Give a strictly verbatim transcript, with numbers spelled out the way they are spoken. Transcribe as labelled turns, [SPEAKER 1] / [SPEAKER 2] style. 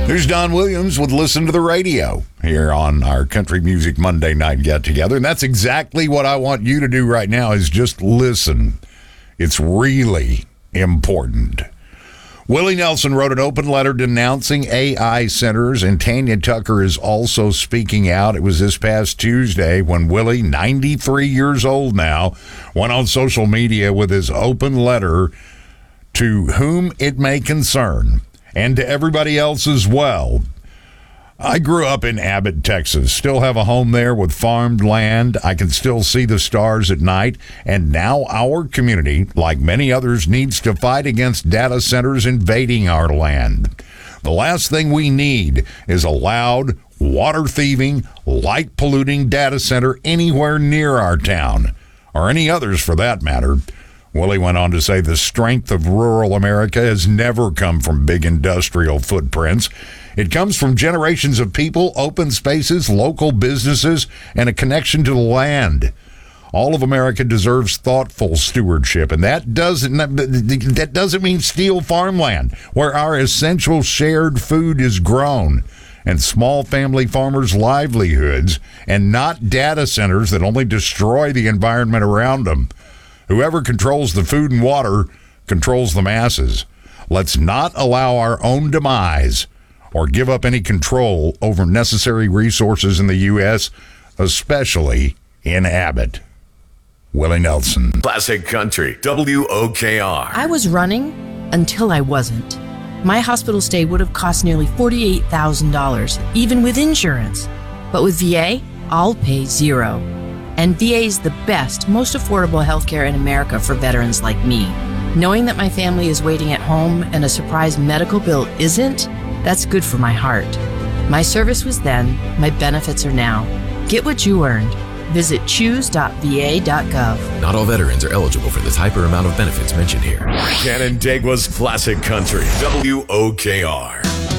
[SPEAKER 1] There's Don Williams with Listen to the Radio here on our Country Music Monday Night Get Together. And that's exactly what I want you to do right now is just listen. It's really important. Willie Nelson wrote an open letter denouncing A I centers, and Tanya Tucker is also speaking out. It was this past Tuesday when Willie, ninety-three years old now, went on social media with his open letter to whom it may concern, and to everybody else as well. I grew up in Abbott, Texas. Still have a home there with farmed land. I can still see the stars at night. And now our community, like many others, needs to fight against data centers invading our land. The last thing we need is a loud, water-thieving, light-polluting data center anywhere near our town, or any others for that matter. Willie went on to say the strength of rural America has never come from big industrial footprints. It comes from generations of people, open spaces, local businesses, and a connection to the land. All of America deserves thoughtful stewardship, and that doesn't that doesn't mean steal farmland where our essential shared food is grown, and small family farmers' livelihoods, and not data centers that only destroy the environment around them. Whoever controls the food and water controls the masses. Let's not allow our own demise or give up any control over necessary resources in the U S, especially in Abbott. Willie Nelson.
[SPEAKER 2] Classic Country, W O K R.
[SPEAKER 3] I was running until I wasn't. My hospital stay would have cost nearly forty-eight thousand dollars, even with insurance. But with V A, I'll pay zero. And V A is the best, most affordable healthcare in America for veterans like me. Knowing that my family is waiting at home and a surprise medical bill isn't, that's good for my heart. My service was then, my benefits are now. Get what you earned. Visit choose dot v a dot gov.
[SPEAKER 2] Not all veterans are eligible for the type or amount of benefits mentioned here. Canandaigua's Classic Country, W O K R.